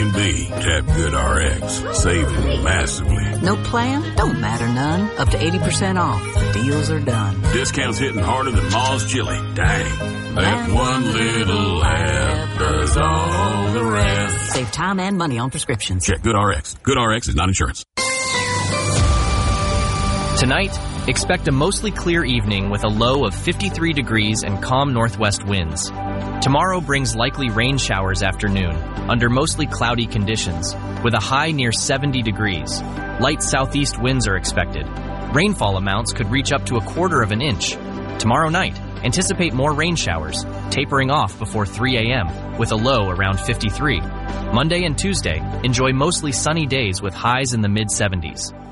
can be. Tap GoodRx, saving massively. No plan? Don't matter none. Up to 80% off. The deals are done. Discounts hitting harder than Ma's chili. Dang. That one little app does all the rest. Save time and money on prescriptions. Check GoodRx. GoodRx is not insurance. Tonight, expect a mostly clear evening with a low of 53 degrees and calm northwest winds. Tomorrow brings likely rain showers afternoon, under mostly cloudy conditions, with a high near 70 degrees. Light southeast winds are expected. Rainfall amounts could reach up to 1/4 of an inch. Tomorrow night, anticipate more rain showers, tapering off before 3 a.m., with a low around 53. Monday and Tuesday, enjoy mostly sunny days with highs in the mid-70s.